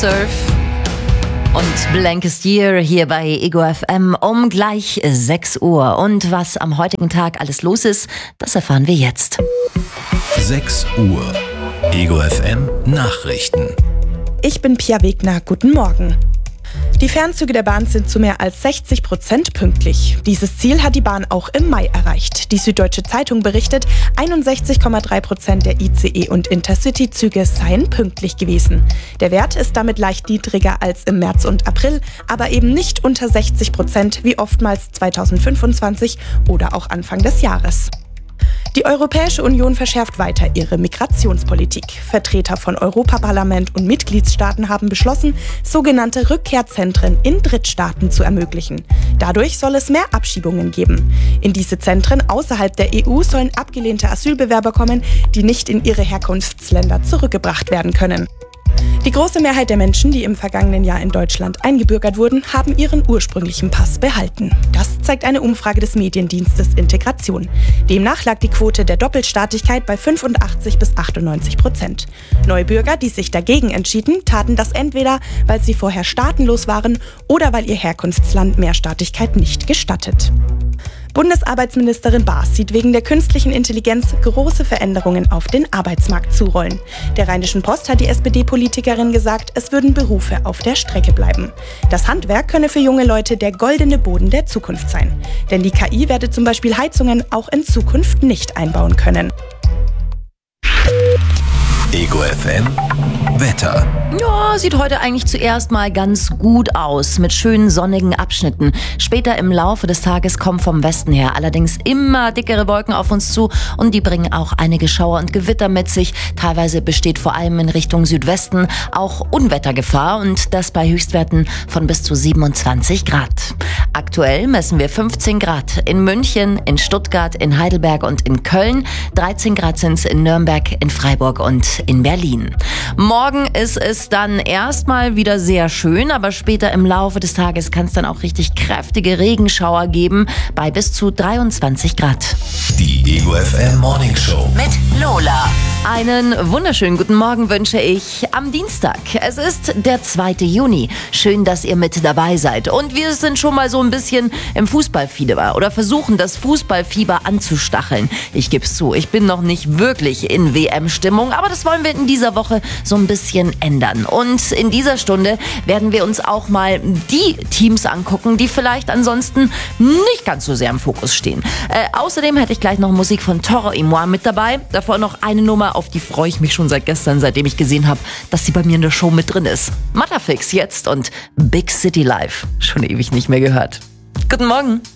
Surf und Blankest Year hier bei Ego FM um gleich 6 Uhr. Und was am heutigen Tag alles los ist, das erfahren wir jetzt. 6 Uhr. Ego FM Nachrichten. Ich bin Pia Wegner. Guten Morgen. Die Fernzüge der Bahn sind zu mehr als 60% pünktlich. Dieses Ziel hat die Bahn auch im Mai erreicht. Die Süddeutsche Zeitung berichtet, 61,3% der ICE- und Intercity-Züge seien pünktlich gewesen. Der Wert ist damit leicht niedriger als im März und April, aber eben nicht unter 60%, wie oftmals 2025 oder auch Anfang des Jahres. Die Europäische Union verschärft weiter ihre Migrationspolitik. Vertreter von Europaparlament und Mitgliedstaaten haben beschlossen, sogenannte Rückkehrzentren in Drittstaaten zu ermöglichen. Dadurch soll es mehr Abschiebungen geben. In diese Zentren außerhalb der EU sollen abgelehnte Asylbewerber kommen, die nicht in ihre Herkunftsländer zurückgebracht werden können. Die große Mehrheit der Menschen, die im vergangenen Jahr in Deutschland eingebürgert wurden, haben ihren ursprünglichen Pass behalten. Das zeigt eine Umfrage des Mediendienstes Integration. Demnach lag die Quote der Doppelstaatigkeit bei 85-98%. Neubürger, die sich dagegen entschieden, taten das entweder, weil sie vorher staatenlos waren oder weil ihr Herkunftsland Mehrstaatigkeit nicht gestattet. Bundesarbeitsministerin Baas sieht wegen der künstlichen Intelligenz große Veränderungen auf den Arbeitsmarkt zurollen. Der Rheinischen Post hat die SPD-Politikerin gesagt, es würden Berufe auf der Strecke bleiben. Das Handwerk könne für junge Leute der goldene Boden der Zukunft sein. Denn die KI werde zum Beispiel Heizungen auch in Zukunft nicht einbauen können. Ego FM Wetter. Ja, sieht heute eigentlich zuerst mal ganz gut aus, mit schönen sonnigen Abschnitten. Später im Laufe des Tages kommen vom Westen her allerdings immer dickere Wolken auf uns zu und die bringen auch einige Schauer und Gewitter mit sich. Teilweise besteht vor allem in Richtung Südwesten auch Unwettergefahr und das bei Höchstwerten von bis zu 27 Grad. Aktuell messen wir 15 Grad in München, in Stuttgart, in Heidelberg und in Köln. 13 Grad sind es in Nürnberg, in Freiburg und in Berlin. Morgen ist es dann erstmal wieder sehr schön, aber später im Laufe des Tages kann es dann auch richtig kräftige Regenschauer geben bei bis zu 23 Grad. Die Ego FM Morning Show Mit Lola. Einen wunderschönen guten Morgen wünsche ich am Dienstag. Es ist der 2. Juni. Schön, dass ihr mit dabei seid. Und wir sind schon mal so ein bisschen im Fußballfieber oder versuchen, das Fußballfieber anzustacheln. Ich gebe es zu, ich bin noch nicht wirklich in WM-Stimmung, aber das wollen wir in dieser Woche so ein bisschen ändern. Und in dieser Stunde werden wir uns auch mal die Teams angucken, die vielleicht ansonsten nicht ganz so sehr im Fokus stehen. Außerdem hätte ich gleich noch Musik von Toro y Moi mit dabei. Davor noch eine Nummer, auf die freue ich mich schon seit gestern, seitdem ich gesehen habe, dass sie bei mir in der Show mit drin ist. Matterfix jetzt und Big City Life. Schon ewig nicht mehr gehört. Guten Morgen.